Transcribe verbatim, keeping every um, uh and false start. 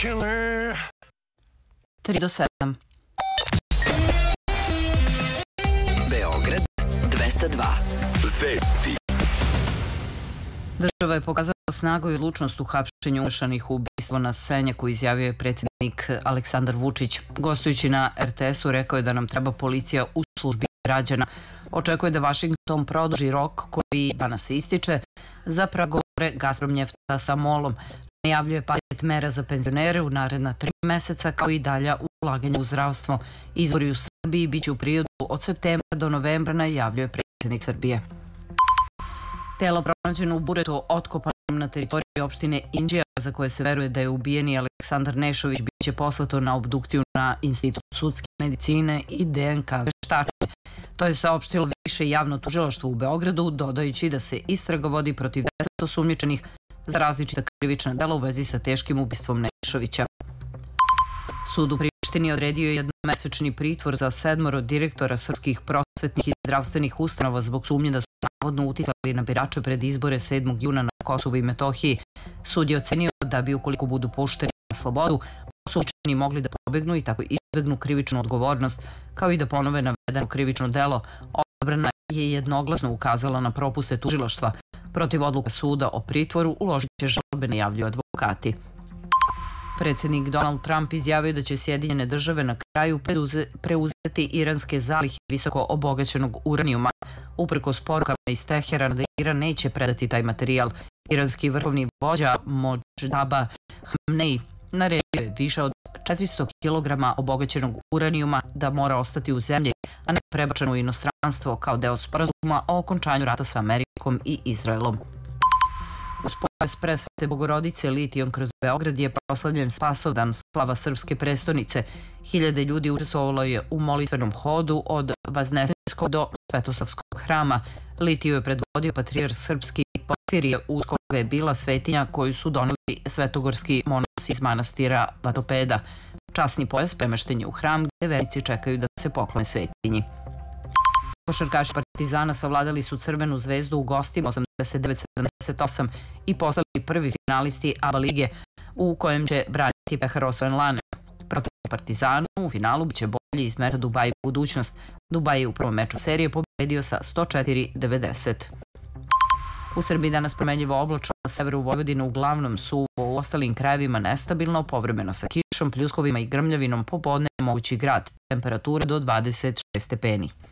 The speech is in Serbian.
Killer. tri do sedam. Beograd dvesta dva. Vesti. Država je pokazala snagu i odlučnost u hapšenju umešanih u ubistvo na Senjaku, izjavio je predsjednik Aleksandar Vučić. Gostujući na er te es u rekao je da nam treba policija u službi građana. Očekuje da Vašington produži rok koji danas ističe za pregovore Gazprom njefta sa molom. Najavljuje paket mera za penzionere u naredna tri meseca, kao i dalja ulaganja u zdravstvo. Izbori u Srbiji biće u periodu od septembra do novembra, najavljuje predsjednik Srbije. Telo pronađeno u buretu otkopanom na teritoriji opštine Inđija, za koje se veruje da je ubijeni Aleksandar Nešović, biće poslato na obdukciju na Institut sudske medicine i de en ka veštačenje. To je saopštilo više javno tužilaštvo u Beogradu, dodajući da se istraga vodi protiv deset osumnjičenih za različita krivična dela u vezi sa teškim ubistvom Nešovića. Sud u Prištini odredio je jednomesečni pritvor za sedmoro direktora srpskih prosvetnih i zdravstvenih ustanova zbog sumnje da su navodno uticali na birače pred izbore sedmog juna na Kosovu i Metohiji. Sud je ocenio da bi, ukoliko budu pušteni na slobodu, osumnjičeni mogli da pobegnu i tako izbegnu krivičnu odgovornost, kao i da ponove navedeno krivično delo. Odbrana je jednoglasno ukazala na propuste tužilaštva. Protiv odluka suda o pritvoru uložit će žalbe, najavljuju advokati. Predsjednik Donald Trump izjavio da će Sjedinjene države na kraju preuzeti iranske zalihe visoko obogaćenog uranijuma. Uprkos porukama iz Teherana da Iran neće predati taj materijal, iranski vrhovni vođa Modždaba Hamenei naredio je više od četiristo kilograma obogaćenog uranijuma da mora ostati u zemlji, a ne prebačeno u inostranstvo kao deo sporazuma o okončanju rata sa Amerikom i Izraelom. Uz pojas presvete Bogorodice litijom kroz Beograd je proslavljen Spasovdan, slava srpske prestonice. Hiljade ljudi učestvovalo je u molitvenom hodu od Vaznesenskog do Svetosavskog hrama. Litiju je predvodio patrijarh srpski Porfirije, uz koga je bila svetinja koju su doneli svetogorski monasi iz manastira Vatopeda. Časni pojas premešten je u hram gde vernici čekaju da se poklone svetinji. Košarkaši Partizana savladali su Crvenu zvezdu u gostima osamdeset devet sedamdeset osam i postali prvi finalisti A B A lige, u kojem će braniti pehar osvojen lane. Protiv Partizanu u finalu biće bolji iz meča Dubai budućnost. Dubai je u prvom meču serije pobedio sa sto četiri devedeset. U Srbiji danas promenljivo oblačno, na severu Vojvodine uglavnom suvo, u ostalim krajevima nestabilno, povremeno sa kišom, pljuskovima i grmljavinom, popodne mogući grad. Temperature do dvadeset šest stepeni.